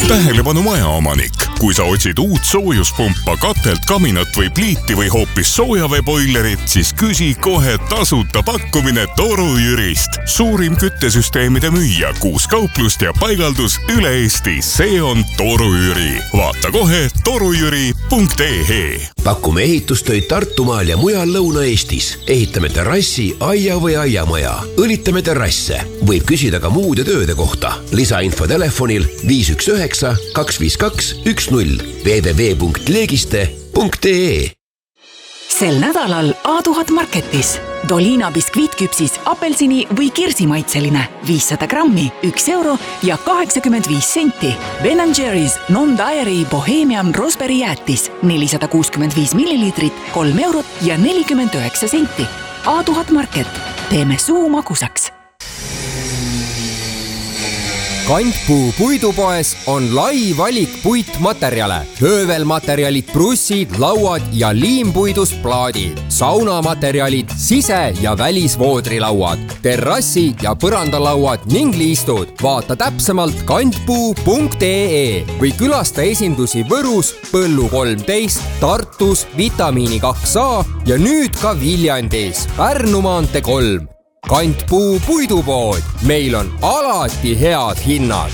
Tähelepanu majaomanik. Kui sa otsid uut soojuspumpa, katelt, kaminat või pliiti või hoopis soojaveeboilerit, siis küsi kohe tasuta pakkumine Toru Jürist. Suurim küttesüsteemide müüja, 6 kauplust ja paigaldus üle Eesti. See on Toru Jüri. Vaata kohe torujüri.ee. Pakume ehitustöid Tartumaal ja mujal Lõuna-Eestis. Ehitame terrassi, aia või aiamaja. Õlitame terrasse. Võib küsida ka muude tööde kohta. Lisainfo telefonil 519 252 10 www.legiste.ee. Sel nädalal A1000 Marketis. Dolina biskviitküpsis apelsini või kirsimaitseline 500 grammi, 1 euro ja 85 senti. Ben & Jerry's Non-Dairy Bohemian Raspberry jäätis 465 milliliitrit, 3 eurot ja 49 senti. A1000 Market. Teeme suu magusaks. Kantpuu puidupoes on lai valik puitmaterjale. Höövelmaterjalid, brussid, lauad ja liimpuidust plaadid. Saunamaterjalid, sise- ja välisvoodrilauad, terrassi- ja põrandalauad ning liistud. Vaata täpsemalt kantpuu.ee või külasta esindusi Võrus, Põllu 13, Tartus, Vitamiini 2A ja nüüd ka Viljandis, Pärnu maantee 3. Kantpuu puidupood. Meil on alati head hinnad.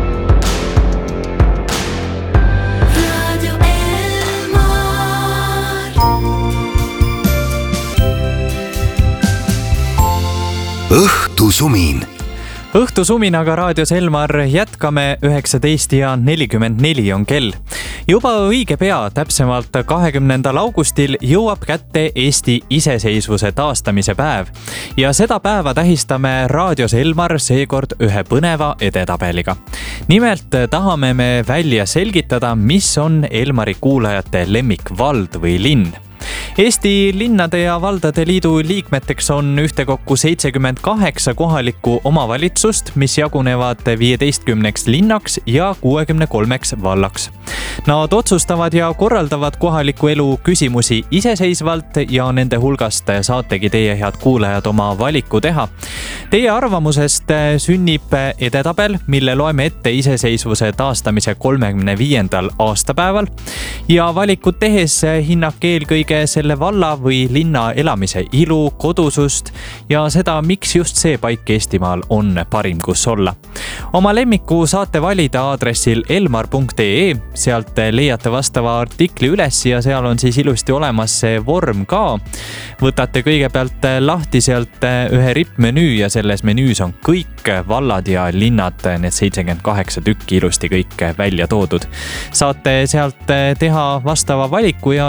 Õhtusumin. Õhtusuminaga raadios Elmar jätkame 19:44 on kell. Juba õige pea, täpsemalt 20. augustil jõuab kätte Eesti iseseisvuse taastamise päev. Ja seda päeva tähistame raadios Elmar seekord ühe põneva edetabeliga. Nimelt tahame me välja selgitada, mis on Elmari kuulajate lemmikvald või linn. Eesti Linnade ja Valdade Liidu liikmeteks on ühtekokku 78 kohalikku omavalitsust, mis jagunevad 15 linnaks ja 63 vallaks. Nad otsustavad ja korraldavad kohaliku elu küsimusi iseseisvalt ja nende hulgast saategi teie, head kuulajad, oma valiku teha. Teie arvamusest sünnib edetabel, mille loeme ette iseseisvuse taastamise 35. aastapäeval ja valikut tehes hinnake eelkõige selle valla või linna elamise ilu, kodusust ja seda, miks just see paik Eestimaal on parim, kus olla. Oma lemmiku saate valida aadressil elmar.ee, sealt leiate vastava artikli üles ja seal on siis ilusti olemas see vorm ka. Võtate kõigepealt lahti sealt ühe rippmenüü ja selles menüüs on kõik vallad ja linnad, need 78 tükki ilusti kõik välja toodud. Saate sealt teha vastava valiku ja